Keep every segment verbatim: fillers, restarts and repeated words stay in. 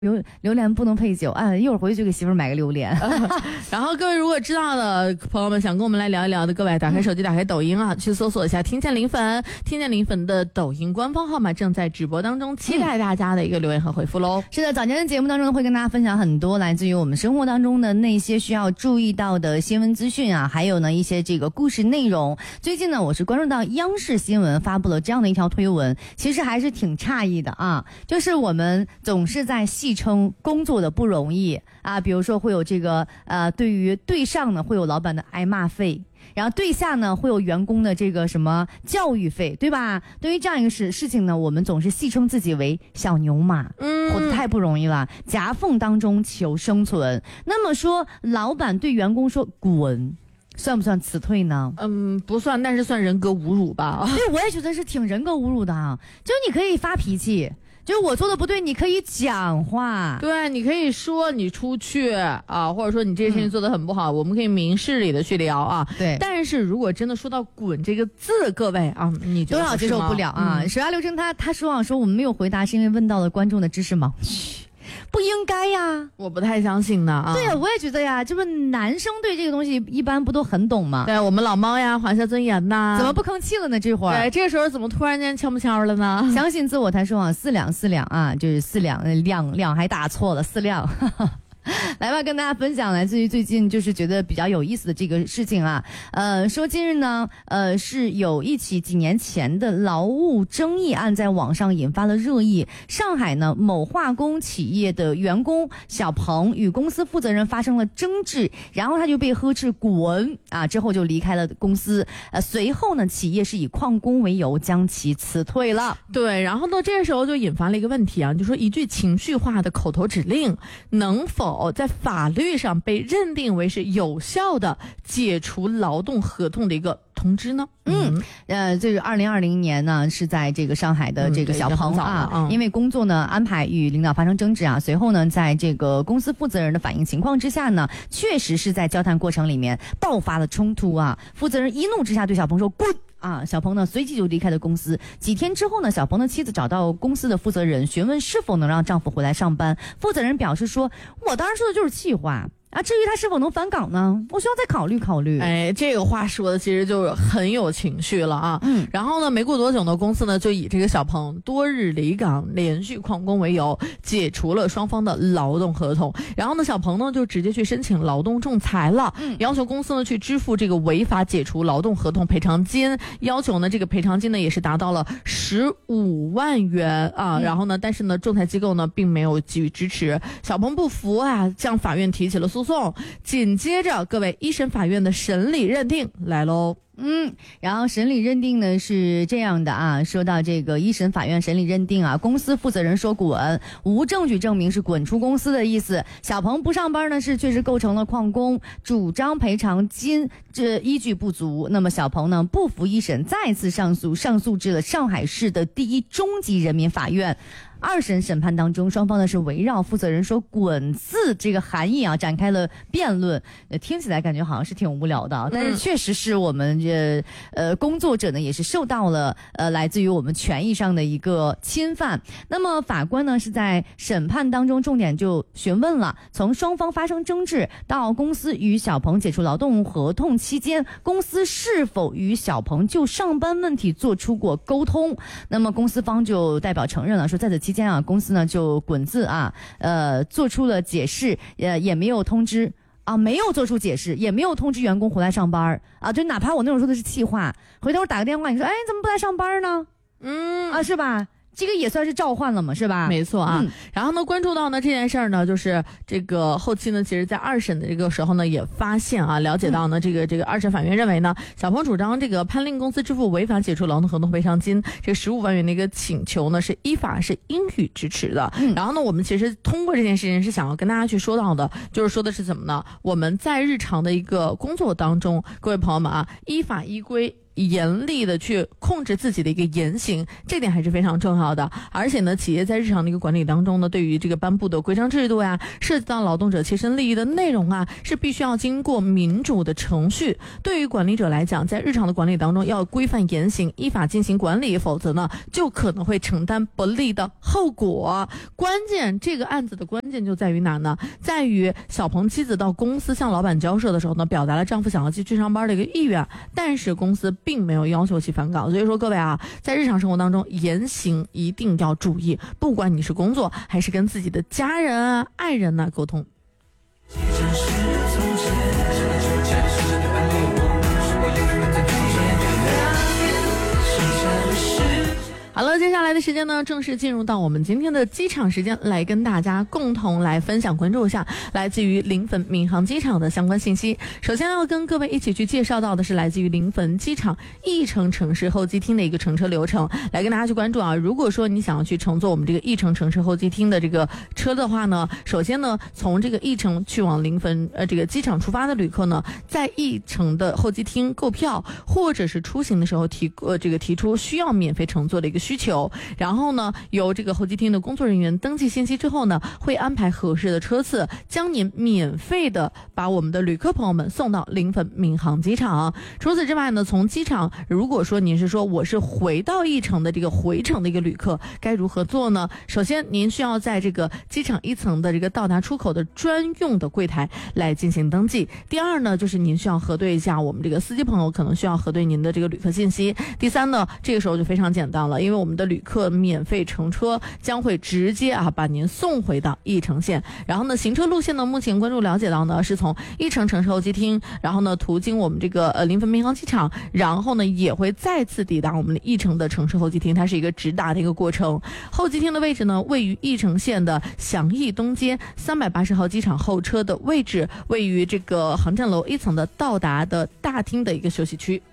榴榴莲不能配酒，哎，一会儿回去就给媳妇儿买个榴莲。 然后各位如果知道的朋友们想跟我们来聊一聊的，各位打开手机，打开抖音啊，去搜索一下听见零粉，听见零粉的抖音官方号码正在直播当中，期待大家的一个留言和回复喽。 是的，早间的节目当中呢，会跟大家分享很多来自于我们生活当中的那些需要注意到的新闻资讯啊，还有呢一些这个故事内容。最近呢，我是关注到央视新闻发布了这样的一条推文，其实还是挺诧异的啊，就是我们总是在戏称工作的不容易啊，比如说会有这个呃，对于对上呢会有老板的挨骂费。然后对下呢会有员工的这个什么教育费，对吧？对于这样一个事事情呢，我们总是戏称自己为小牛马，嗯，活得太不容易了，夹缝当中求生存。那么说，老板对员工说滚，算不算辞退呢？ 嗯，不算，但是算人格侮辱吧。 对，我也觉得是挺人格侮辱的啊，就是你可以发脾气。就是我做的不对，你可以讲话， 对，你可以说你出去啊，或者说你这个事情做得很不好，嗯、我们可以明事理的去聊啊。 对， 但是如果真的说到“滚”这个字，各位啊，你觉得多少接受不了啊？ 嗯、 水下流声他他说啊，说我们没有回答是因为问到了观众的知识盲区。不应该呀， 我不太相信的啊。 对呀，我也觉得呀，这不男生对这个东西一般不都很懂吗？ 对，我们老猫呀，华夏尊严呐， 怎么不吭气了呢？这会儿， 对，这时候怎么突然间悄不悄了呢？ 相信自我，他说啊，四两四两啊，就是四两两两还打错了，四两。来吧，跟大家分享来自于最近就是觉得比较有意思的这个事情啊，呃，说近日呢，呃，是有一起几年前的劳务争议案在网上引发了热议。上海呢，某化工企业的员工小鹏与公司负责人发生了争执，然后他就被呵斥滚啊，之后就离开了公司。呃，随后呢，企业是以旷工为由将其辞退了。 对，然后呢，这时候就引发了一个问题啊，就说一句情绪化的口头指令能否在法律上被认定为是有效的解除劳动合同的一个通知呢？ 嗯，呃，这个二零二零年呢，是在这个上海的这个小鹏啊， 嗯、 因为工作呢安排与领导发生争执啊，随后呢，在这个公司负责人的反映情况之下呢，确实是在交谈过程里面爆发了冲突啊。负责人一怒之下对小鹏说滚。啊，小鹏呢随即就离开了公司。几天之后呢，小鹏的妻子找到公司的负责人，询问是否能让丈夫回来上班。负责人表示说：“我当时说的就是气话。”啊，至于他是否能返岗呢，我需要再考虑考虑。 哎，这个话说的其实就是很有情绪了啊。嗯，然后呢，没过多久呢，公司呢就以这个小鹏多日离岗、连续旷工为由，解除了双方的劳动合同。然后呢，小鹏呢就直接去申请劳动仲裁了，嗯，要求公司呢去支付这个违法解除劳动合同赔偿金，要求呢这个赔偿金呢也是达到了十五万元啊。嗯、然后呢，但是呢，仲裁机构呢并没有给予支持，小鹏不服啊，向法院提起了诉讼。诉讼，紧接着各位一审法院的审理认定来喽。 嗯，然后审理认定呢是这样的啊，说到这个一审法院审理认定啊，公司负责人说滚，无证据证明是滚出公司的意思。小鹏不上班呢是确实构成了旷工，主张赔偿金这依据不足。那么小鹏呢不服一审，再次上诉，上诉至了上海市的第一中级人民法院。二审审判当中，双方呢是围绕负责人说滚字这个含义啊展开了辩论。呃，听起来感觉好像是挺无聊的啊，但是确实是我们这呃工作者呢也是受到了呃来自于我们权益上的一个侵犯。那么法官呢是在审判当中重点就询问了，从双方发生争执到公司与小鹏解除劳动合同期间，公司是否与小鹏就上班问题做出过沟通。那么公司方就代表承认了，说在此期间啊，公司呢就滚字啊，呃，做出了解释，呃，也没有通知啊，没有做出解释，也没有通知员工回来上班啊，就哪怕我那种说的是气话，回头打个电话，你说，哎，你怎么不来上班呢？嗯，啊，是吧？这个也算是召唤了嘛，是吧？ 没错啊。嗯、然后呢，关注到呢这件事儿呢，就是这个后期呢，其实在二审的这个时候呢，也发现啊，了解到呢，嗯、这个这个二审法院认为呢，小鹏主张这个判令公司支付违法解除劳动合同赔偿金这十五万元的一个请求呢，是依法是应予支持的。嗯、然后呢，我们其实通过这件事情是想要跟大家去说到的，就是说的是什么呢？我们在日常的一个工作当中，各位朋友们啊，依法依规严厉的去控制自己的一个言行，这点还是非常重要的。而且呢，企业在日常的一个管理当中呢，对于这个颁布的规章制度呀，涉及到劳动者切身利益的内容啊，是必须要经过民主的程序。对于管理者来讲，在日常的管理当中要规范言行，依法进行管理，否则呢，就可能会承担不利的后果。关键这个案子的关键就在于哪呢？在于小鹏妻子到公司向老板交涉的时候呢，表达了丈夫想要继续上班的一个意愿，但是公司并没有要求其返岗。所以说各位啊，在日常生活当中言行一定要注意，不管你是工作还是跟自己的家人啊、爱人呐、啊、沟通。好了，接下来的时间呢，正式进入到我们今天的机场时间，来跟大家共同来分享关注一下来自于临汾闵行机场的相关信息。首先要跟各位一起去介绍到的是来自于临汾机场翼城城市候机厅的一个乘车流程，来跟大家去关注啊。如果说你想要去乘坐我们这个翼城城市候机厅的这个车的话呢，首先呢，从这个翼城去往临汾呃这个机场出发的旅客呢，在翼城的候机厅购票，或者是出行的时候提呃这个提出需要免费乘坐的一个需求，然后呢，由这个候机厅的工作人员登记信息之后呢，会安排合适的车次，将您免费的把我们的旅客朋友们送到临汾闵行机场。除此之外呢，从机场如果说您是说我是回到翼城的这个回程的一个旅客，该如何做呢？首先您需要在这个机场一层的这个到达出口的专用的柜台来进行登记。第二呢，就是您需要核对一下我们这个司机朋友可能需要核对您的这个旅客信息。第三呢，这个时候就非常简单了，因为我们的旅客免费乘车将会直接啊把您送回到翼城线。然后呢，行车路线呢，目前关注了解到呢，是从翼城城市候机厅，然后呢途经我们这个呃临汾闵行机场，然后呢也会再次抵达我们翼城的城市候机厅，它是一个直达的一个过程。候机厅的位置呢，位于翼城线的祥义东街三百八十号机场候车的位置，位于这个航站楼一层的到达的大厅的一个休息区。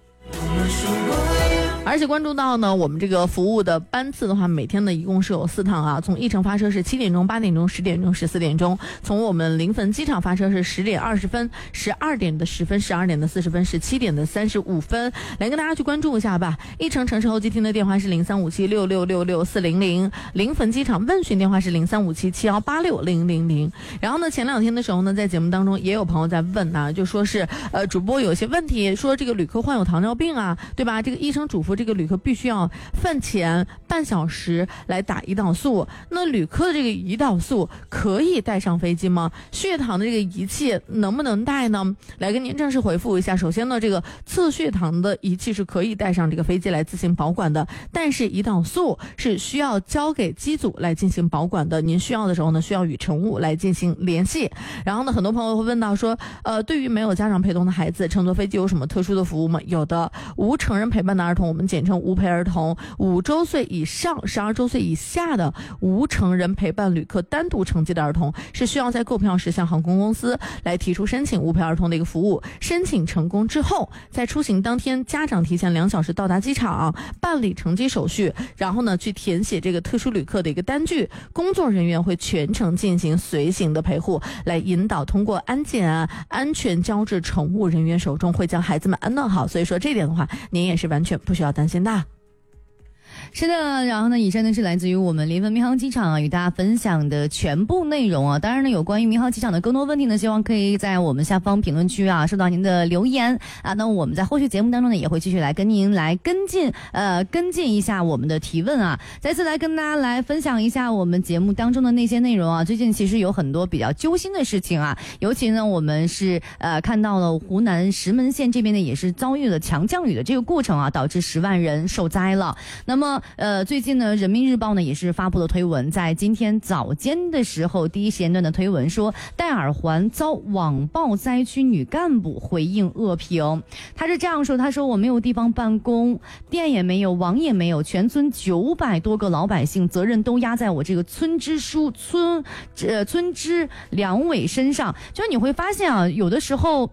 而且关注到呢，我们这个服务的班次的话，每天呢一共是有四趟啊。从翼城发车是七点钟、八点钟、十点钟、十四点钟；从我们临汾机场发车是十点二十分、十二点的十分、十二点的四十分、十七点的三十五分。来跟大家去关注一下吧。翼城城市候机厅的电话是零三五七六六六六四零零，临汾机场问询电话是零三五七七幺八六零零零。然后呢，前两天的时候呢，在节目当中也有朋友在问呢、啊，就说是呃主播有些问题，说这个旅客患有糖尿病啊，对吧？这个医生嘱咐这个旅客必须要饭前半小时来打胰岛素，那旅客的这个胰岛素可以带上飞机吗？血糖的这个仪器能不能带呢？来跟您正式回复一下。首先呢，这个测血糖的仪器是可以带上这个飞机来自行保管的，但是胰岛素是需要交给机组来进行保管的。您需要的时候呢，需要与乘务来进行联系。然后呢，很多朋友会问到说，呃，对于没有家长陪同的孩子，乘坐飞机有什么特殊的服务吗？有的，无成人陪伴的儿童，我们简称无陪儿童，五周岁以上、十二周岁以下的无成人陪伴旅客单独乘机的儿童，是需要在购票时向航空公司来提出申请无陪儿童的一个服务。申请成功之后，在出行当天，家长提前两小时到达机场办理乘机手续，然后呢去填写这个特殊旅客的一个单据，工作人员会全程进行随行的陪护，来引导通过安检啊，安全交至乘务人员手中，会将孩子们安顿好。所以说这点的话，您也是完全不需要担心的。 是的，然后呢，以上呢是来自于我们临汾闵行机场啊与大家分享的全部内容啊。当然呢，有关于闵行机场的更多问题呢，希望可以在我们下方评论区啊收到您的留言啊。那我们在后续节目当中呢，也会继续来跟您来跟进呃跟进一下我们的提问啊。再次来跟大家来分享一下我们节目当中的那些内容啊。最近其实有很多比较揪心的事情啊，尤其呢我们是呃看到了湖南石门县这边呢也是遭遇了强降雨的这个过程啊，导致十万人受灾了。那么呃，最近呢，人民日报呢也是发布了推文，在今天早间的时候，第一时间段的推文说，戴耳环遭网暴灾区女干部回应恶评。他是这样说，他说我没有地方办公，店也没有，网也没有，全村九百多个老百姓责任都压在我这个村支书、村呃村支两委身上。就你会发现啊，有的时候。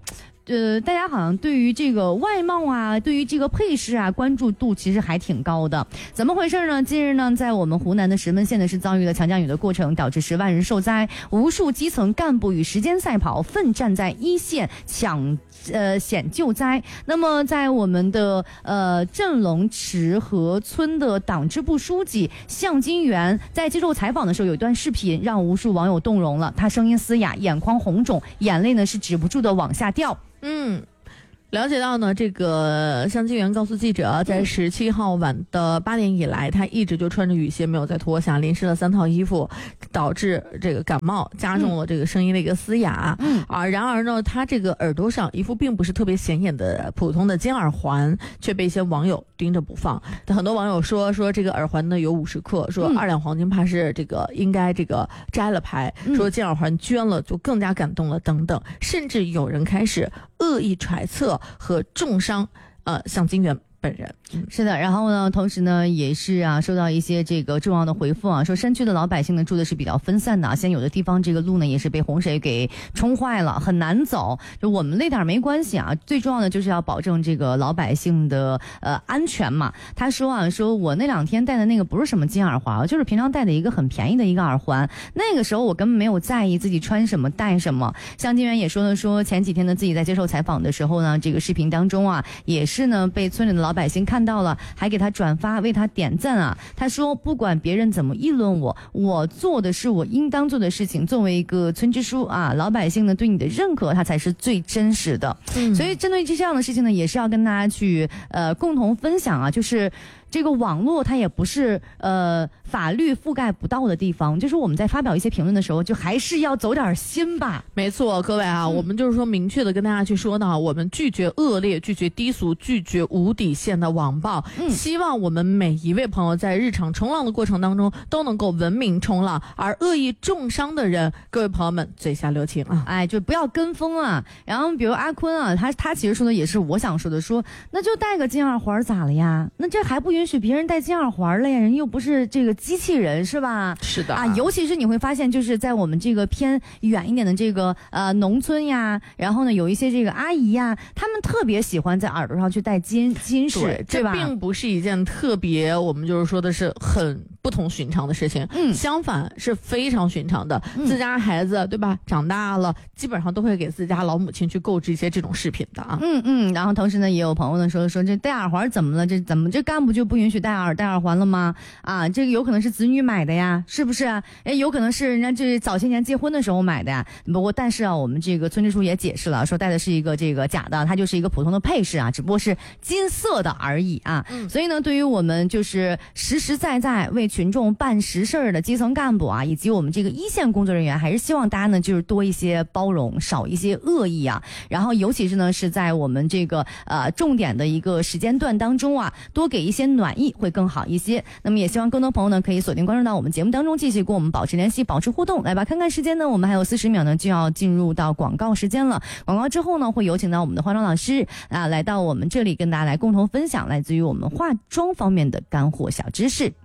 呃，大家好像对于这个外貌啊，对于这个配饰啊，关注度其实还挺高的。怎么回事呢？近日呢，在我们湖南的石门县呢，是遭遇了强降雨的过程，导致十万人受灾，无数基层干部与时间赛跑，奋战在一线抢呃险救灾。那么在我们的呃镇龙池河村的党支部书记向金元在接受采访的时候，有一段视频让无数网友动容了，他声音嘶哑，眼眶红肿，眼泪呢是止不住的往下掉。 嗯。了解到呢，这个向金元告诉记者，在十七号晚的八点以来，他一直就穿着雨鞋没有再脱下，淋湿了三套衣服，导致这个感冒，加重了这个声音的一个嘶哑。嗯啊，然而呢，他这个耳朵上一副并不是特别显眼的普通的金耳环，却被一些网友盯着不放。很多网友说说这个耳环呢有五十克，说二两黄金怕是这个应该这个摘了牌，说金耳环捐了就更加感动了等等，甚至有人开始恶意揣测和重伤呃向金元本人。 嗯、是的，然后呢，同时呢，也是啊，收到一些这个重要的回复啊，说山区的老百姓呢住的是比较分散的啊，现在有的地方这个路呢也是被洪水给冲坏了，很难走。就我们那点没关系啊，最重要的就是要保证这个老百姓的呃安全嘛。他说啊，说我那两天戴的那个不是什么金耳环，就是平常戴的一个很便宜的一个耳环，那个时候我根本没有在意自己穿什么戴什么。向金元也说了，说前几天呢自己在接受采访的时候呢，这个视频当中啊，也是呢被村里的老百姓看到了，还给他转发，为他点赞啊。他说不管别人怎么议论我，我做的是我应当做的事情，作为一个村支书啊，老百姓呢对你的认可，他才是最真实的。嗯、所以针对这样的事情呢，也是要跟大家去呃共同分享啊，就是这个网络它也不是呃法律覆盖不到的地方，就是我们在发表一些评论的时候，就还是要走点心吧。 没错，各位啊、嗯，我们就是说明确的跟大家去说呢，我们拒绝恶劣，拒绝低俗，拒绝无底线的网暴。嗯，希望我们每一位朋友在日常冲浪的过程当中都能够文明冲浪，而恶意重伤的人，各位朋友们嘴下留情啊！ 哎，就不要跟风啊。然后比如阿坤啊，他他其实说的也是我想说的，说那就戴个金耳环咋了呀？那这还不允许别人戴金耳环了呀？人又不是这个机器人是吧？ 是的啊，尤其是你会发现，就是在我们这个偏远一点的这个呃农村呀，然后呢有一些这个阿姨呀，他们特别喜欢在耳朵上去戴金金饰， 对， 对吧？ 这并不是一件特别，我们就是说的是很不同寻常的事情，嗯，相反是非常寻常的。嗯、自家孩子对吧，长大了基本上都会给自家老母亲去购置一些这种饰品的啊。 嗯嗯，然后同时呢，也有朋友呢说说这戴耳环怎么了？这怎么这干部就不允许戴耳戴耳环了吗？啊，这个有可能是子女买的呀，是不是啊？哎，有可能是人家这早些年结婚的时候买的呀。不过但是啊，我们这个村支书也解释了，说戴的是一个这个假的，它就是一个普通的配饰啊，只不过是金色的而已啊。嗯、所以呢，对于我们就是实实在在为群众办实事儿的基层干部啊，以及我们这个一线工作人员，还是希望大家呢就是多一些包容，少一些恶意啊。然后尤其是呢是在我们这个呃重点的一个时间段当中啊，多给一些暖意会更好一些。那么也希望更多朋友呢可以锁定关注到我们节目当中，继续跟我们保持联系，保持互动。来吧，看看时间呢，我们还有四十秒呢就要进入到广告时间了。广告之后呢，会有请到我们的化妆老师啊来到我们这里跟大家来共同分享来自于我们化妆方面的干货小知识。